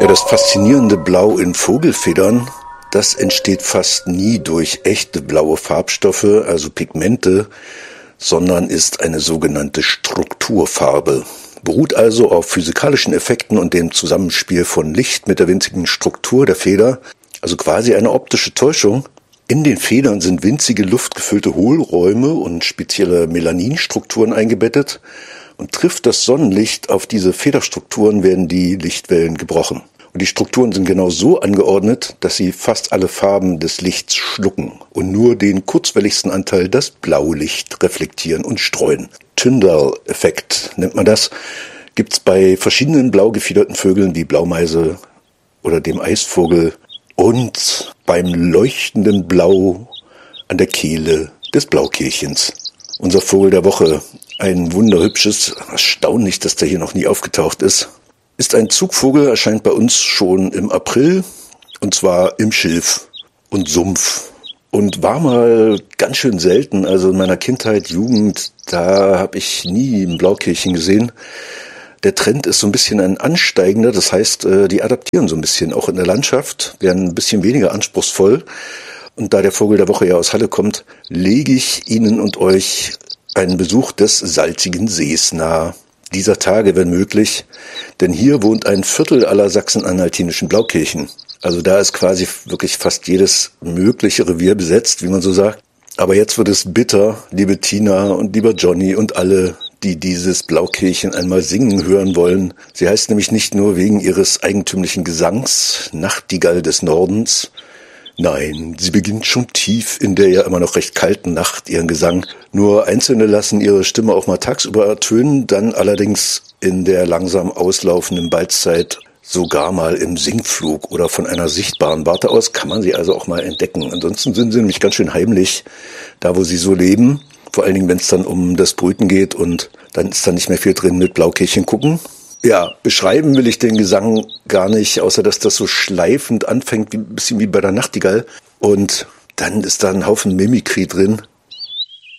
das faszinierende Blau in Vogelfedern, das entsteht fast nie durch echte blaue Farbstoffe, also Pigmente, sondern ist eine sogenannte Strukturfarbe. Beruht also auf physikalischen Effekten und dem Zusammenspiel von Licht mit der winzigen Struktur der Feder, also quasi eine optische Täuschung. In den Federn sind winzige luftgefüllte Hohlräume und spezielle Melaninstrukturen eingebettet. Und trifft das Sonnenlicht auf diese Federstrukturen, werden die Lichtwellen gebrochen. Und die Strukturen sind genau so angeordnet, dass sie fast alle Farben des Lichts schlucken und nur den kurzwelligsten Anteil, das Blaulicht, reflektieren und streuen. Tyndall-Effekt nennt man das. Gibt's bei verschiedenen blau gefiederten Vögeln wie Blaumeise oder dem Eisvogel und beim leuchtenden Blau an der Kehle des Blaukehlchens. Unser Vogel der Woche, ein wunderhübsches, erstaunlich, dass der hier noch nie aufgetaucht ist ein Zugvogel, erscheint bei uns schon im April, und zwar im Schilf und Sumpf. Und war mal ganz schön selten, also in meiner Kindheit, Jugend, da habe ich nie ein Blaukehlchen gesehen. Der Trend ist so ein bisschen ein ansteigender, das heißt, die adaptieren so ein bisschen, auch in der Landschaft, werden ein bisschen weniger anspruchsvoll. Und da der Vogel der Woche ja aus Halle kommt, lege ich Ihnen und euch einen Besuch des salzigen Sees nahe. Dieser Tage, wenn möglich, denn hier wohnt ein Viertel aller sachsen-anhaltinischen Blaukehlchen. Also da ist quasi wirklich fast jedes mögliche Revier besetzt, wie man so sagt. Aber jetzt wird es bitter, liebe Tina und lieber Johnny und alle, die dieses Blaukehlchen einmal singen hören wollen. Sie heißt nämlich nicht nur wegen ihres eigentümlichen Gesangs, Nachtigall des Nordens. Nein, sie beginnt schon tief in der ja immer noch recht kalten Nacht ihren Gesang. Nur Einzelne lassen ihre Stimme auch mal tagsüber ertönen, dann allerdings in der langsam auslaufenden Balzzeit sogar mal im Singflug oder von einer sichtbaren Warte aus kann man sie also auch mal entdecken. Ansonsten sind sie nämlich ganz schön heimlich, da wo sie so leben. Vor allen Dingen, wenn es dann um das Brüten geht und dann ist da nicht mehr viel drin mit Blaukehlchen gucken. Ja, beschreiben will ich den Gesang gar nicht, außer dass das so schleifend anfängt, ein bisschen wie bei der Nachtigall. Und dann ist da ein Haufen Mimikry drin.